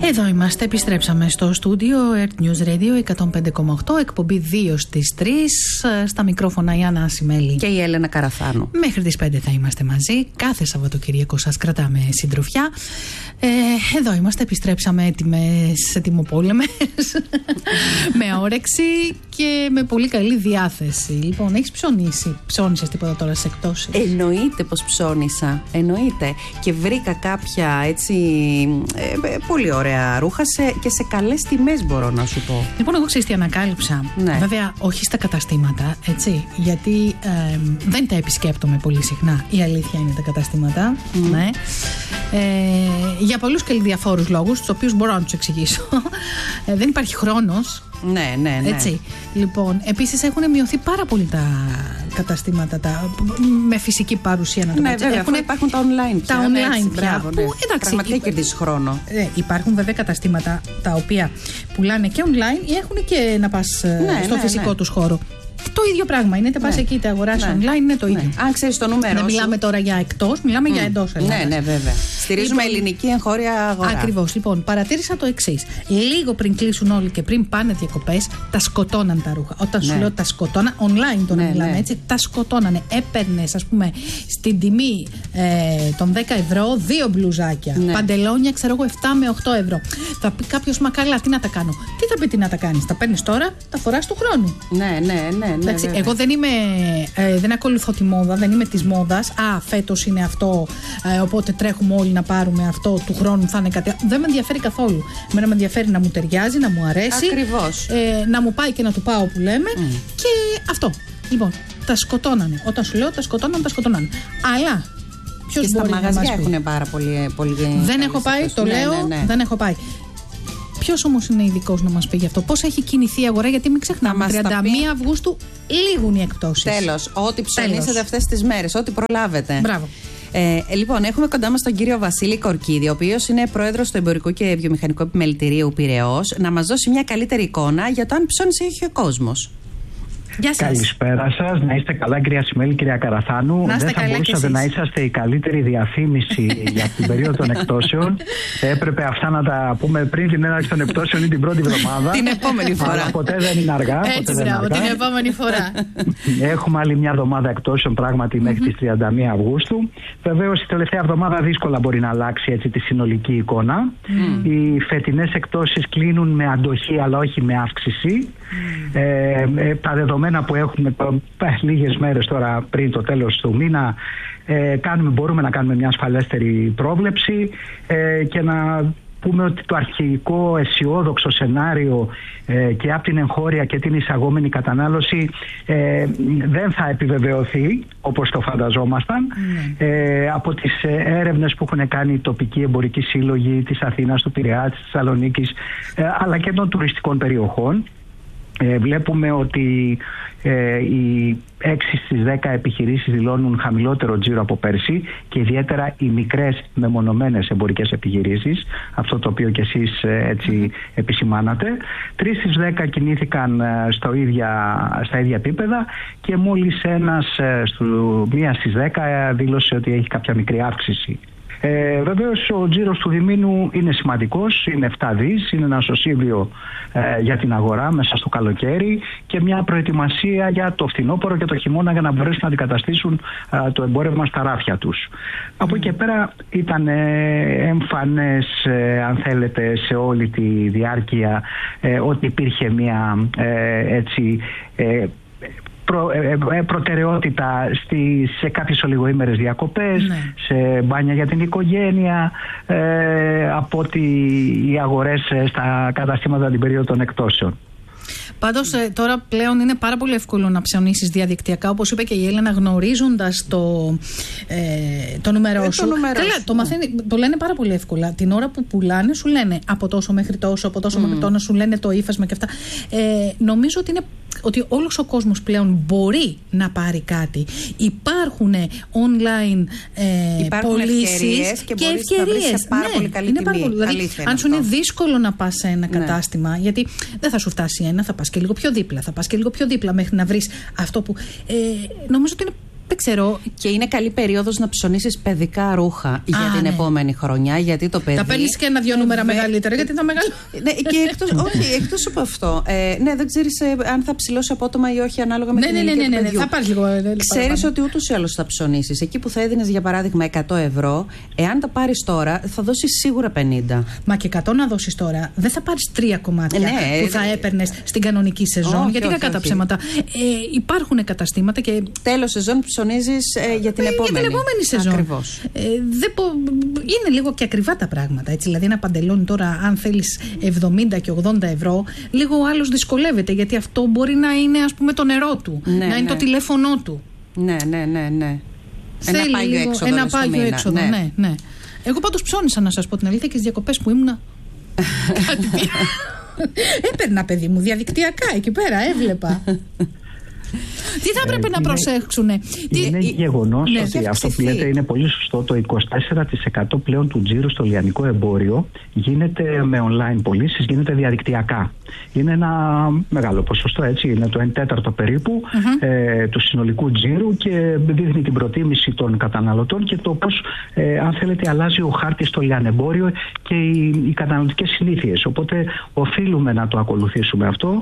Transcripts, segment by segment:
Εδώ είμαστε, επιστρέψαμε στο στούντιο Earth News Radio 105,8, εκπομπή 2 στις 3, στα μικρόφωνα η Άννα Ασημέλη και η Έλενα Καραθάνου. Μέχρι τις 5 θα είμαστε μαζί, κάθε Σαββατοκύριακο σας κρατάμε συντροφιά. Εδώ είμαστε, επιστρέψαμε έτοιμες, ετοιμοπόλεμες, με όρεξη και με πολύ καλή διάθεση. Λοιπόν, έχεις ψωνίσει, ψώνισες τίποτα τώρα σε εκτόσεις? Εννοείται πως ψώνισα, εννοείται. Και βρήκα κάποια έτσι πολύ ωραία ρούχα και σε καλές τιμές, μπορώ να σου πω. Λοιπόν, εγώ ξέρεις τι ανακάλυψα. Ναι. Βέβαια, όχι στα καταστήματα, έτσι, γιατί δεν τα επισκέπτομαι πολύ συχνά. Η αλήθεια είναι τα καταστήματα. Ναι. Για πολλούς και διαφόρους λόγους, τους οποίους μπορώ να τους εξηγήσω. Δεν υπάρχει χρόνος. Ναι. Έτσι. Λοιπόν, επίσης έχουν μειωθεί πάρα πολύ τα καταστήματα με φυσική παρουσία, να το πω έτσι. Βέβαια, υπάρχουν τα online πια. Τα online πια. Μπράβο, ναι. Πραγματικά κερδίζεις χρόνο. Υπάρχουν βέβαια καταστήματα τα οποία πουλάνε και online ή έχουν και να πας στο φυσικό τους χώρο. Το ίδιο πράγμα είναι, είτε πας εκεί είτε αγοράσεις online, είναι το ίδιο. Αν ξέρεις το νούμερο. Δεν μιλάμε τώρα για εκτός, μιλάμε για εντός Ελλάδας. Ναι, βέβαια. Στηρίζουμε ελληνική εγχώρια αγορά. Ακριβώς. Λοιπόν, παρατήρησα το εξής. Λίγο πριν κλείσουν όλοι και πριν πάνε διακοπές, τα σκοτώναν τα ρούχα. Όταν σου λέω τα σκοτώναν, online το να μιλάμε έτσι, τα σκοτώνανε. Έπαιρνες, ας πούμε, στην τιμή των 10 ευρώ, 2 μπλουζάκια. Παντελόνια, ξέρω εγώ, 7 με 8 ευρώ. Θα πει κάποιος, μα καλά, τι να τα κάνω. Τι θα πει τι να τα κάνεις? Τα παίρνεις τώρα, τα φοράς του χρόνου. Ναι. Εντάξει, εγώ δεν ακολουθώ τη μόδα, δεν είμαι της μόδας. Φέτος είναι αυτό, οπότε τρέχουμε όλοι να πάρουμε αυτό, του χρόνου θα είναι κάτι. Δεν με ενδιαφέρει καθόλου. Εμένα με ενδιαφέρει να μου ταιριάζει, να μου αρέσει. Ακριβώς. Να μου πάει και να του πάω που λέμε. Και αυτό. Λοιπόν, τα σκοτώνανε. Όταν σου λέω τα σκοτώνανε. Αλλά ποιος μπορεί να μας πει? Στα μαγαζιά έχουν πάρα πολύ. Δεν έχω πάει, το λέω, δεν έχω πάει. Ποιος όμως είναι ειδικός να μας πει γι' αυτό? Πώς έχει κινηθεί η αγορά? Γιατί μην ξεχνάμε, 31 Αυγούστου λήγουν οι εκπτώσεις. Τέλος. Ό,τι ψωνίσετε αυτές τις μέρες, ό,τι προλάβετε. Μπράβο. Λοιπόν, έχουμε κοντά μας τον κύριο Βασίλη Κορκίδη, ο οποίος είναι πρόεδρος του Εμπορικού και Βιομηχανικού Επιμελητηρίου Πειραιώς, να μας δώσει μια καλύτερη εικόνα για το αν ψώνισε ή όχι ο κόσμος. Γεια σας. Καλησπέρα σας. Να είστε καλά, κυρία Ασημέλη, κυρία Καραθάνου. Δεν θα μπορούσατε να είσαστε η καλύτερη διαφήμιση για την περίοδο των εκτόσεων. Έπρεπε αυτά να τα πούμε πριν την έναρξη των εκτόσεων ή την πρώτη εβδομάδα. Την επόμενη φορά. Αλλά ποτέ δεν είναι αργά. Έτσι, μπράβο, την επόμενη φορά. Έχουμε άλλη μια εβδομάδα εκτόσεων πράγματι μέχρι τις 31 Αυγούστου. Βεβαίως η τελευταία εβδομάδα δύσκολα μπορεί να αλλάξει έτσι τη συνολική εικόνα. Οι φετινές εκτόσεις κλείνουν με αντοχή αλλά όχι με αύξηση. Τα δεδομένα που έχουμε λίγες μέρες τώρα πριν το τέλος του μήνα, μπορούμε να κάνουμε μια ασφαλέστερη πρόβλεψη και να πούμε ότι το αρχικό αισιόδοξο σενάριο και από την εγχώρια και την εισαγόμενη κατανάλωση δεν θα επιβεβαιωθεί όπως το φανταζόμασταν. Από τις έρευνες που έχουν κάνει οι τοπικοί εμπορικοί σύλλογοι της Αθήνας, του Πειραιά, της Θεσσαλονίκης αλλά και των τουριστικών περιοχών, βλέπουμε ότι οι 6 στις 10 επιχειρήσεις δηλώνουν χαμηλότερο τζίρο από πέρσι και ιδιαίτερα οι μικρές μεμονωμένες εμπορικές επιχειρήσεις, αυτό το οποίο και εσείς έτσι επισημάνατε. 3 στις 10 κινήθηκαν στα ίδια επίπεδα και μόλις μία στις 10 δήλωσε ότι έχει κάποια μικρή αύξηση. Βεβαίως ο τζίρος του διμήνου είναι σημαντικός, είναι 7 δις, είναι ένα σωσίβιο για την αγορά μέσα στο καλοκαίρι και μια προετοιμασία για το φθινόπωρο και το χειμώνα για να μπορέσουν να αντικαταστήσουν το εμπόρευμα στα ράφια τους. Από εκεί και πέρα ήταν εμφανές, αν θέλετε, σε όλη τη διάρκεια ότι υπήρχε μια προτεραιότητα σε κάποιες ολιγοήμερες διακοπές, σε μπάνια για την οικογένεια, από ότι οι αγορές στα καταστήματα την περίοδο των εκτόσεων. Πάντως τώρα πλέον είναι πάρα πολύ εύκολο να ψωνίσεις διαδικτυακά, όπως είπε και η Έλενα, γνωρίζοντας το νούμερό σου. Το λένε πάρα πολύ εύκολα. Την ώρα που πουλάνε σου λένε από τόσο μέχρι τόσο, από τόσο μέχρι τόσο, σου λένε το ύφασμα και αυτά. Νομίζω ότι όλος ο κόσμος πλέον μπορεί να πάρει κάτι. Υπάρχουν online πωλήσεις και ευκαιρίες. Πάρα πολύ καλή τιμή. Δηλαδή, αν σου είναι δύσκολο να πας σε ένα κατάστημα, γιατί δεν θα σου φτάσει ένα, θα πας και λίγο πιο δίπλα, μέχρι να βρεις αυτό που. Νομίζω ότι είναι Δεν ξέρω. Και είναι καλή περίοδος να ψωνίσεις παιδικά ρούχα για την επόμενη χρονιά. Γιατί το παιδί. Θα παίρνεις και 1-2 νούμερα μεγαλύτερα, γιατί θα μεγαλύτερα. Ναι, και εκτός από αυτό. Ναι, δεν ξέρεις αν θα ψηλώσει απότομα ή όχι, ανάλογα με την ηλικία του παιδιού. Θα πάρεις λίγο. Ξέρεις ότι ούτως ή άλλως θα ψωνίσεις. Εκεί που θα έδινες για παράδειγμα 100 ευρώ, εάν τα πάρεις τώρα, θα δώσεις σίγουρα 50. Μα και 100 να δώσεις τώρα, δεν θα πάρεις 3 κομμάτια που θα έπαιρνες στην κανονική σεζόν. Γιατί κακά τα ψέματα. Υπάρχουν καταστήματα και. Τέλος σεζόν ψωνίζεις για την επόμενη σεζόν. Ακριβώς. Είναι λίγο και ακριβά τα πράγματα. Έτσι. Δηλαδή, ένα παντελόνι τώρα, αν θέλεις 70 και 80 ευρώ, λίγο ο άλλος δυσκολεύεται. Γιατί αυτό μπορεί να είναι, ας πούμε, το νερό του, να είναι το τηλέφωνό του. Ναι. Ένα πάγιο έξοδο. Ένα πάγιο έξοδο, ναι. Εγώ πάντως ψώνισα, να σας πω την αλήθεια, και στις διακοπές που ήμουνα. Έπαιρνα, παιδί μου, διαδικτυακά εκεί πέρα, έβλεπα. Τι θα έπρεπε να προσέξουν? Είναι γεγονός ότι αυτό που λέτε είναι πολύ σωστό. Το 24% πλέον του τζίρου στο λιανικό εμπόριο γίνεται με online πωλήσεις, γίνεται διαδικτυακά. Είναι ένα μεγάλο ποσοστό, έτσι, είναι το 1/4 περίπου του συνολικού τζίρου, και δείχνει την προτίμηση των καταναλωτών και το πώς, αν θέλετε, αλλάζει ο χάρτης στο λιανεμπόριο και οι καταναλωτικές συνήθειες. Οπότε οφείλουμε να το ακολουθήσουμε αυτό.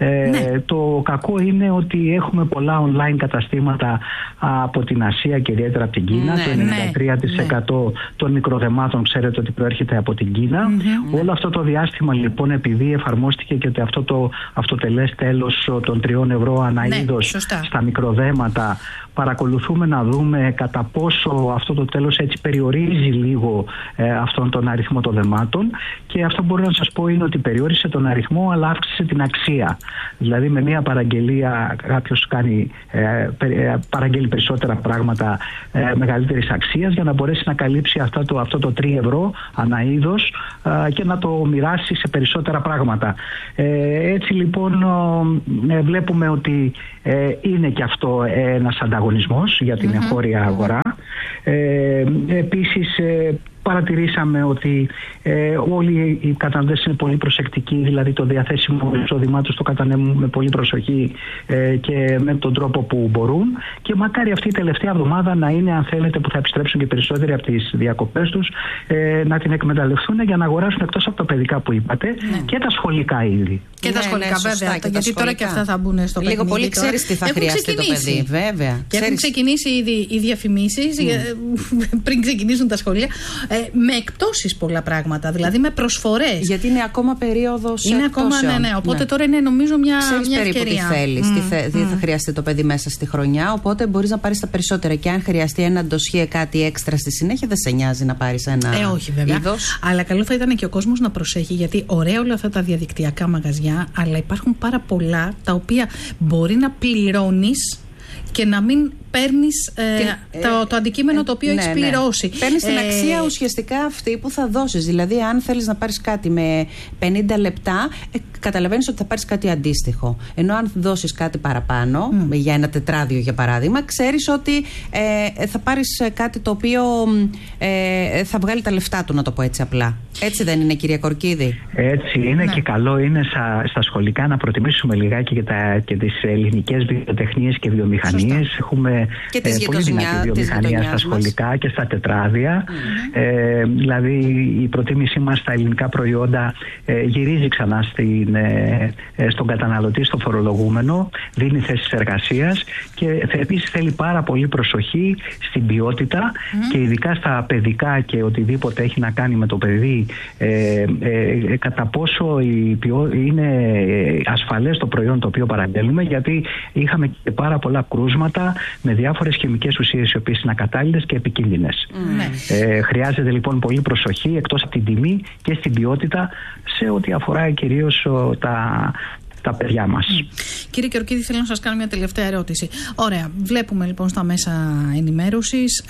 Το κακό είναι ότι έχουμε πολλά online καταστήματα από την Ασία και ιδιαίτερα από την Κίνα. Το 93% των μικροδεμάτων ξέρετε ότι προέρχεται από την Κίνα. Όλο αυτό το διάστημα λοιπόν, επειδή εφαρμόστηκε και αυτό το αυτοτελές τέλος των 3 ευρώ ανά είδος στα μικροδέματα, παρακολουθούμε να δούμε κατά πόσο αυτό το τέλος έτσι περιορίζει λίγο αυτόν τον αριθμό των δεμάτων, και αυτό μπορώ να σας πω είναι ότι περιόρισε τον αριθμό αλλά αύξησε την αξία. Δηλαδή με μια παραγγελία κάποιος παραγγέλει περισσότερα πράγματα μεγαλύτερης αξίας για να μπορέσει να καλύψει αυτό το 3 ευρώ ανά είδος και να το μοιράσει σε περισσότερα πράγματα. Έτσι λοιπόν βλέπουμε ότι είναι και αυτό ένας ανταγωνισμός για την εγχώρια αγορά. Επίσης παρατηρήσαμε ότι όλοι οι καταναλωτές είναι πολύ προσεκτικοί, δηλαδή το διαθέσιμο εισόδημά τους το κατανέμουν με πολύ προσοχή και με τον τρόπο που μπορούν, και μακάρι αυτή η τελευταία εβδομάδα να είναι, αν θέλετε, που θα επιστρέψουν και περισσότεροι από τις διακοπές τους, να την εκμεταλλευτούν για να αγοράσουν, εκτός από τα παιδικά που είπατε, και τα σχολικά είδη. Και τα σχολικά, βέβαια, γιατί τώρα και αυτά θα μπουν στο παιχνίδι. Λίγο πολύ ξέρεις τι θα χρειαστεί το παιδί, βέβαια. Και έχουν ξεκινήσει ήδη οι διαφημίσεις πριν ξεκινήσουν τα σχολεία. Με εκπτώσεις πολλά πράγματα, δηλαδή με προσφορές. Γιατί είναι ακόμα περίοδος εκπτώσεων. Ναι. Οπότε τώρα είναι, νομίζω, μια περίπου ευκαιρία. Τι θέλεις, τι θα χρειαστεί το παιδί μέσα στη χρονιά. Οπότε μπορείς να πάρεις τα περισσότερα. Και αν χρειαστεί ένα ντοσιέ, κάτι έξτρα στη συνέχεια, δεν σε νοιάζει να πάρεις ένα όχι, βέβαια. είδος. Αλλά καλό θα ήταν και ο κόσμος να προσέχει, γιατί ωραία όλα αυτά τα διαδικτυακά μαγαζιά, αλλά υπάρχουν πάρα πολλά τα οποία μπορεί να πληρώνεις και να μην παίρνεις το αντικείμενο το οποίο έχεις πληρώσει. Παίρνεις την αξία ουσιαστικά αυτή που θα δώσεις. Δηλαδή, αν θέλεις να πάρεις κάτι με 50 λεπτά, καταλαβαίνεις ότι θα πάρεις κάτι αντίστοιχο. Ενώ αν δώσεις κάτι παραπάνω, για ένα τετράδιο για παράδειγμα, ξέρεις ότι θα πάρεις κάτι το οποίο θα βγάλει τα λεφτά του, να το πω έτσι απλά. Έτσι δεν είναι, κυρία Κορκίδη? Έτσι είναι, και καλό είναι στα σχολικά να προτιμήσουμε λιγάκι και τις ελληνικές βιοτεχνίες και βιομηχανίες. Έχουμε και πολύ δυνατή βιομηχανία στα σχολικά και στα τετράδια. Δηλαδή η προτίμησή μας στα ελληνικά προϊόντα γυρίζει ξανά στον καταναλωτή, στο φορολογούμενο, δίνει θέσεις εργασίας, και επίσης θέλει πάρα πολύ προσοχή στην ποιότητα, και ειδικά στα παιδικά και οτιδήποτε έχει να κάνει με το παιδί, κατά πόσο είναι ασφαλές το προϊόν το οποίο παραγγέλνουμε, γιατί είχαμε και πάρα πολλά κρούσματα με διάφορες χημικές ουσίες οι οποίες είναι ακατάλληλες και επικίνδυνες. Χρειάζεται λοιπόν πολύ προσοχή, εκτός από την τιμή, και στην ποιότητα, σε ό,τι αφορά κυρίως τα παιδιά μας. Κύριε Γεωργίδη, θέλω να σας κάνω μια τελευταία ερώτηση. Ωραία, βλέπουμε λοιπόν στα μέσα ενημέρωσης,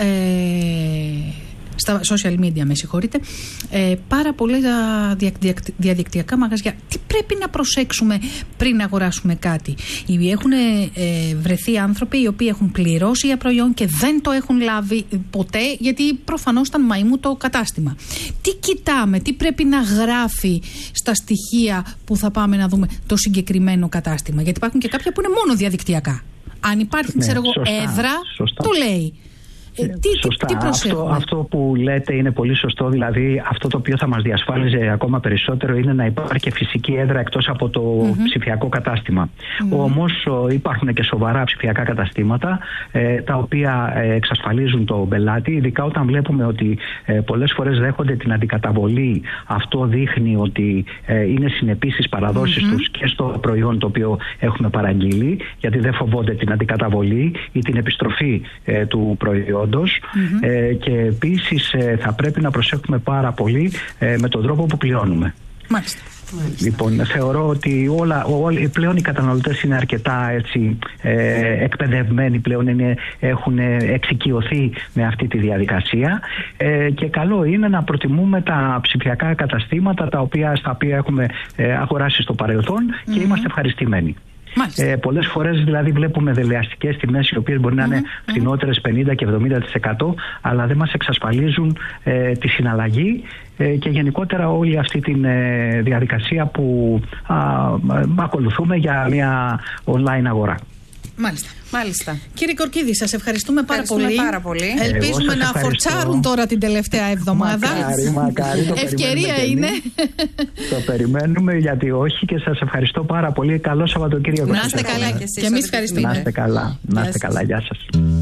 στα social media, με συγχωρείτε, πάρα πολλά διαδικτυακά μαγαζιά. Τι πρέπει να προσέξουμε πριν αγοράσουμε κάτι? Έχουν βρεθεί άνθρωποι οι οποίοι έχουν πληρώσει για προϊόν και δεν το έχουν λάβει ποτέ, γιατί προφανώς ήταν μαϊμού το κατάστημα. Τι κοιτάμε, τι πρέπει να γράφει στα στοιχεία που θα πάμε να δούμε το συγκεκριμένο κατάστημα? Γιατί υπάρχουν και κάποια που είναι μόνο διαδικτυακά. Αν υπάρχει, ξέρω εγώ, έδρα, το λέει. Τι αυτό που λέτε είναι πολύ σωστό. Δηλαδή, αυτό το οποίο θα μας διασφάλιζε ακόμα περισσότερο είναι να υπάρχει και φυσική έδρα εκτός από το ψηφιακό κατάστημα. Όμως υπάρχουν και σοβαρά ψηφιακά καταστήματα τα οποία εξασφαλίζουν τον πελάτη, ειδικά όταν βλέπουμε ότι πολλές φορές δέχονται την αντικαταβολή. Αυτό δείχνει ότι είναι συνεπείς στις παραδόσεις τους και στο προϊόν το οποίο έχουμε παραγγείλει, γιατί δεν φοβόνται την αντικαταβολή ή την επιστροφή του προϊόντος. Και επίσης θα πρέπει να προσέχουμε πάρα πολύ με τον τρόπο που πληρώνουμε. Μάλιστα. Λοιπόν, θεωρώ ότι πλέον οι καταναλωτές είναι αρκετά εκπαιδευμένοι, πλέον έχουν εξοικειωθεί με αυτή τη διαδικασία και καλό είναι να προτιμούμε τα ψηφιακά καταστήματα στα οποία έχουμε αγοράσει στο παρελθόν και είμαστε ευχαριστημένοι. Πολλές φορές δηλαδή βλέπουμε δελεαστικές τιμές οι οποίες μπορεί να είναι φθηνότερες 50% και 70%, αλλά δεν μας εξασφαλίζουν τη συναλλαγή και γενικότερα όλη αυτή τη διαδικασία που ακολουθούμε για μια online αγορά. Μάλιστα. Κύριε Κορκίδη, σας ευχαριστούμε πάρα πολύ. Ελπίζουμε να φορτσάρουν τώρα την τελευταία εβδομάδα. Μακάρι. Ευκαιρία είναι. Το περιμένουμε, γιατί όχι, και σας ευχαριστώ πάρα πολύ. Καλό Σαββατοκύριακο. Να είστε καλά και εσείς. Και εμείς ευχαριστούμε. Να είστε καλά. Γεια σας.